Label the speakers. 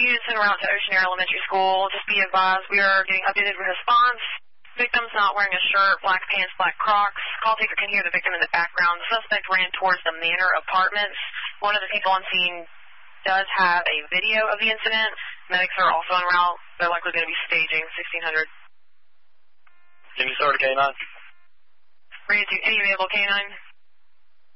Speaker 1: Students en route to Ocean Air Elementary School. Just be advised, we are getting updated response. Victim's not wearing a shirt, black pants, black Crocs. Call taker can hear the victim in the background. The suspect ran towards the Manor Apartments. One of the people on scene does have a video of the incident. Medics are also en route. They're likely going to be staging 1600.
Speaker 2: Can you start a K9?
Speaker 1: Ready to any available K9?